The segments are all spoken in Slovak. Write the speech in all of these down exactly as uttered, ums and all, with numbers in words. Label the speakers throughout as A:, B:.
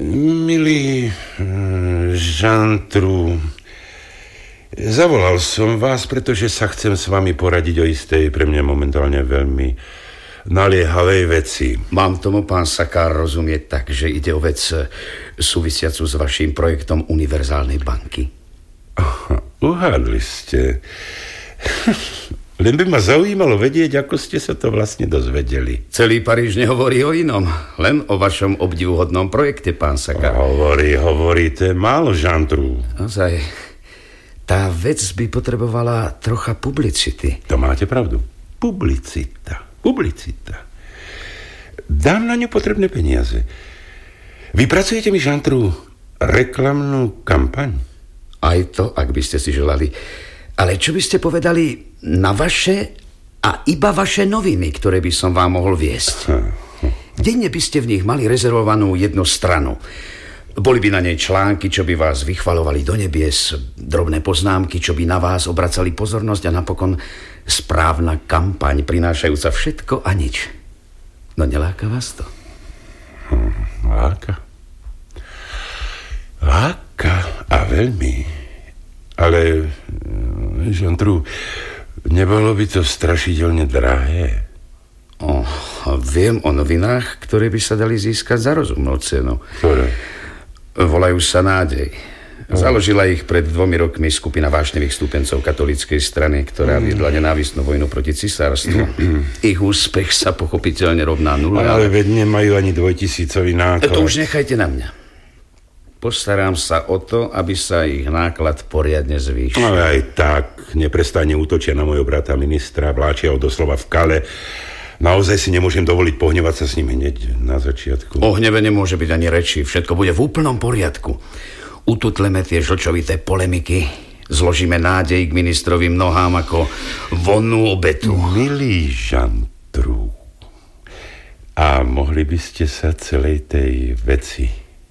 A: Milý Žantru, zavolal som vás, pretože sa chcem s vami poradiť o istej pre mňa momentálne veľmi naliehavej veci.
B: Mám tomu, pán Sakár, rozumieť tak, že ide o vec súvisiacu s vaším projektom Univerzálnej banky?
A: Aha, uhádli ste. Len by ma zaujímalo vedieť, ako ste sa to vlastne dozvedeli.
B: Celý Paríž nehovorí o inom, len o vašom obdivuhodnom projekte, pán Sakár.
A: Hovorí, hovorí, to je málo, Žantru.
B: Naozaj, tá vec by potrebovala trocha publicity.
A: To máte pravdu. Publicita, publicita. Dám na ňu potrebné peniaze. Vypracujete mi, Žantru, reklamnú kampaň?
B: Aj to, ak by ste si želali. Ale čo by ste povedali na vaše a iba vaše noviny, ktoré by som vám mohol viesť? Denne by ste v nich mali rezervovanú jednu stranu. Boli by na nej články, čo by vás vychvalovali do nebies, drobné poznámky, čo by na vás obracali pozornosť a napokon správna kampaň, prinášajúca všetko a nič. No neláka vás to?
A: Láka. Láka a veľmi. Ale, Žantru, nebolo by to strašidelne drahé?
B: Oh, viem o novinách, ktoré by sa dali získať za rozumnú cenu.
A: Ktoré?
B: Volajú sa Nádej. Založila ich pred dvomi rokmi skupina vášnevých stúpencov katolíckej strany, ktorá viedla nenávistnú vojnu proti cisárstvu. Ich úspech sa pochopiteľne rovná nule.
A: Ale veď nemajú ani dvojtisícový náklad.
B: To už nechajte na mňa. Postarám sa o to, aby sa ich náklad poriadne zvýšil.
A: Ale aj tak neprestane útočia na mojho brata ministra, vláčia ho doslova v kale. Naozaj si nemôžem dovoliť pohnevať sa s ním hneď na začiatku.
B: O hneve nemôže byť ani reči, všetko bude v úplnom poriadku. Ututleme tie žlčovité polemiky, zložíme nádej k ministrovým nohám ako vonnú obetu.
A: Milý Žantru, a mohli by ste sa celej tej veci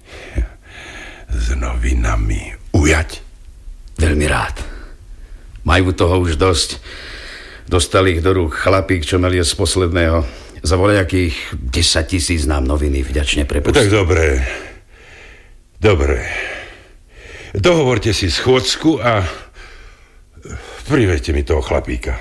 A: s novinami ujať?
B: Veľmi rád. Majú toho už dosť. Dostali ich do rúk chlapík, čo melie z posledného. Za voľakých desať tisíc nám noviny vďačne prepustí.
A: Tak dobre. Dobre. Dohovorte si schôdzku a priveďte mi toho chlapíka.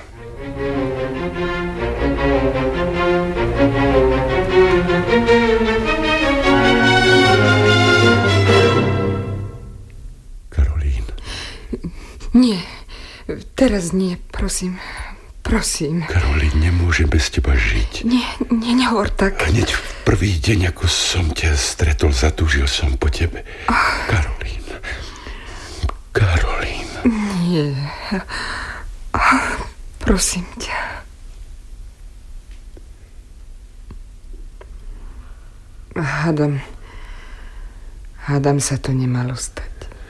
C: Nie, teraz nie, prosím, prosím.
A: Karolín, nemôžem bez teba žiť.
C: Nie, nie, nehovor tak.
A: Hneď v prvý deň, ako som ťa stretol, zatúžil som po tebe. Oh. Karolín, Karolín.
C: Nie, oh, prosím ťa. Hádam, hádam sa to nemalo stať.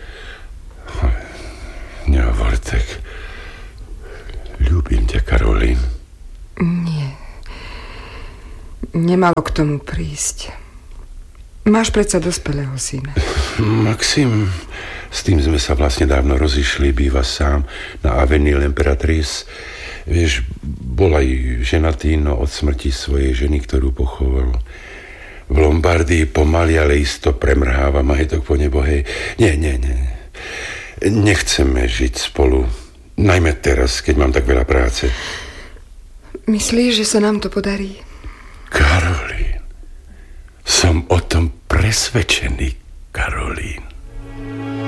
A: Nehovor tak. Ľúbim ťa, Karolín.
C: Nie. Nemalo k tomu prísť. Máš predsa dospelého syna.
A: Maxim, s tým sme sa vlastne dávno rozišli. Býva sám na Avenue l'Impératrice. Vieš, bol aj ženatý, no od smrti svojej ženy, ktorú pochoval v Lombardii, pomaly, ale isto premrháva majetok po nebo. Hej. Nie, nie, nie. Nechceme žiť spolu. Najmä teraz, keď mám tak veľa práce.
C: Myslíš, že sa nám to podarí?
A: Karolín, som o tom presvedčený, Karolín.